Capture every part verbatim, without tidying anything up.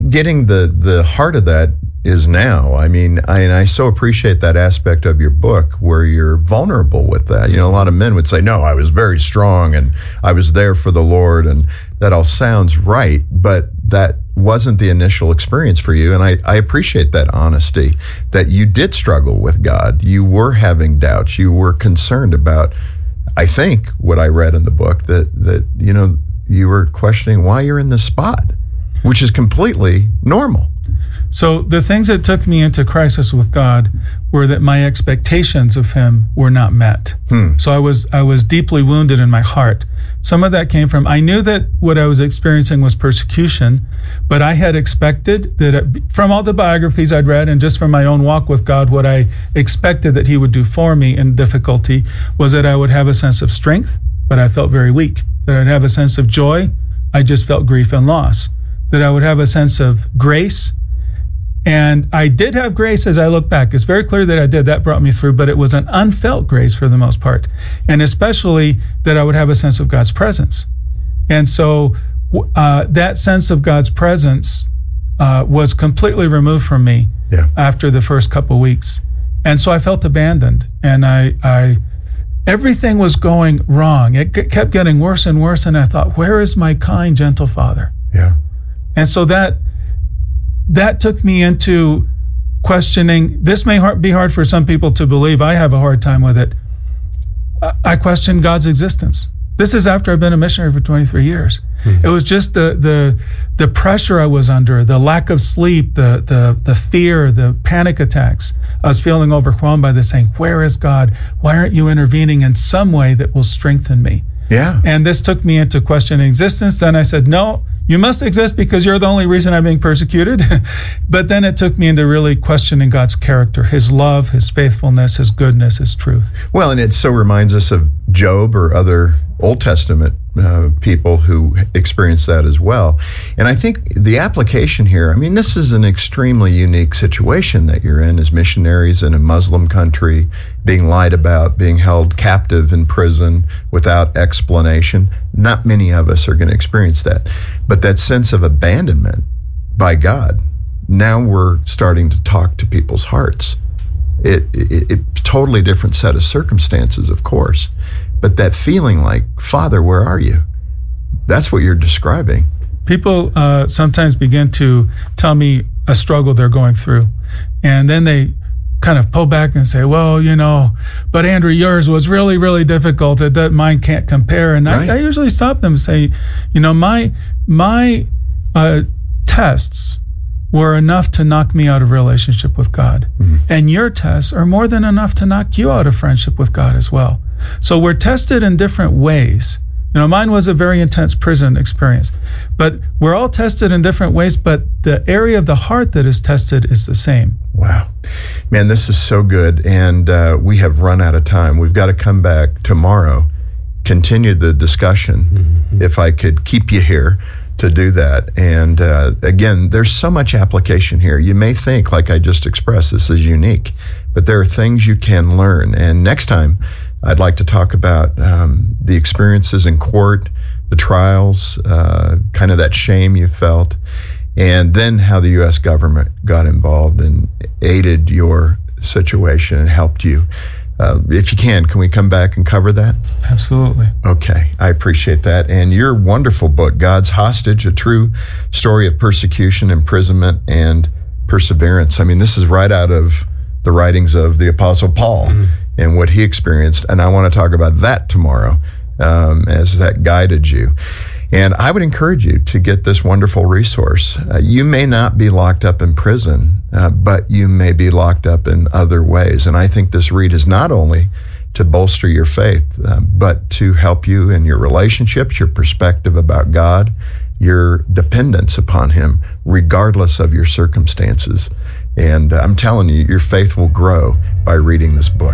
getting the, the heart of that is now. I mean, I, and I so appreciate that aspect of your book where you're vulnerable with that. You know, a lot of men would say, no, I was very strong and I was there for the Lord, and that all sounds right, but that wasn't the initial experience for you. And I, I appreciate that honesty, that you did struggle with God. You were having doubts. You were concerned about, I think, what I read in the book, that, that you know, you were questioning why you're in this spot, which is completely normal. So the things that took me into crisis with God were that my expectations of him were not met. Hmm. So I was I was deeply wounded in my heart. Some of that came from, I knew that what I was experiencing was persecution, but I had expected that, it, from all the biographies I'd read and just from my own walk with God, what I expected that he would do for me in difficulty was that I would have a sense of strength, but I felt very weak. That I'd have a sense of joy, I just felt grief and loss. That I would have a sense of grace. And I did have grace as I look back. It's very clear that I did. That brought me through, but it was an unfelt grace for the most part. And especially that I would have a sense of God's presence. And so uh, that sense of God's presence uh, was completely removed from me yeah. after the first couple of weeks. And so I felt abandoned. And I, I everything was going wrong. It g- kept getting worse and worse. And I thought, where is my kind, gentle Father? Yeah. And so that that took me into questioning. This may hard, be hard for some people to believe. I have a hard time with it. I questioned God's existence. This is after I've been a missionary for twenty-three years. Mm-hmm. It was just the the the pressure I was under, the lack of sleep, the the the fear, the panic attacks. I was feeling overwhelmed by this, saying, where is God? Why aren't you intervening in some way that will strengthen me? Yeah. And this took me into questioning existence. Then I said, no, you must exist because you're the only reason I'm being persecuted. But then it took me into really questioning God's character, his love, his faithfulness, his goodness, his truth. Well, and it so reminds us of Job or other Old Testament uh, people who experienced that as well. And I think the application here, I mean, this is an extremely unique situation that you're in as missionaries in a Muslim country, being lied about, being held captive in prison without explanation. Not many of us are going to experience that. But that sense of abandonment by God, now we're starting to talk to people's hearts. It, it, it's a totally different set of circumstances, of course. But that feeling like, Father, where are you? That's what you're describing. People uh, sometimes begin to tell me a struggle they're going through. And then they kind of pull back and say, well, you know, but Andrew, yours was really, really difficult. That mine can't compare. And right. I, I usually stop them and say, you know, my, my uh, tests were enough to knock me out of relationship with God. Mm-hmm. And your tests are more than enough to knock you out of friendship with God as well. So we're tested in different ways. You know, mine was a very intense prison experience, but we're all tested in different ways, but the area of the heart that is tested is the same. Wow. Man, this is so good. And uh, we have run out of time. We've got to come back tomorrow, continue the discussion. Mm-hmm. If I could keep you here to do that. And uh, again, there's so much application here. You may think, like I just expressed, this is unique, but there are things you can learn. And next time, I'd like to talk about um, the experiences in court, the trials, uh, kind of that shame you felt, and then how the U S government got involved and aided your situation and helped you. Uh, if you can, can we come back and cover that? Absolutely. Okay, I appreciate that. And your wonderful book, God's Hostage, a true story of persecution, imprisonment, and perseverance. I mean, this is right out of the writings of the Apostle Paul mm-hmm. and what he experienced. And I want to talk about that tomorrow um, as that guided you. And I would encourage you to get this wonderful resource. Uh, you may not be locked up in prison, uh, but you may be locked up in other ways. And I think this read is not only to bolster your faith, uh, but to help you in your relationships, your perspective about God, your dependence upon him, regardless of your circumstances. And uh, I'm telling you, your faith will grow by reading this book.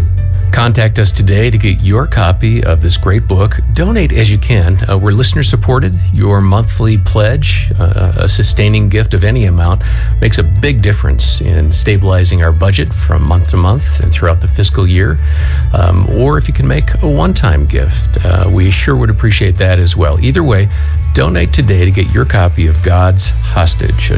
Contact us today to get your copy of this great book. Donate as you can. Uh, we're listener supported. Your monthly pledge, uh, a sustaining gift of any amount, makes a big difference in stabilizing our budget from month to month and throughout the fiscal year. Um, or if you can make a one-time gift, uh, we sure would appreciate that as well. Either way, donate today to get your copy of God's Hostage,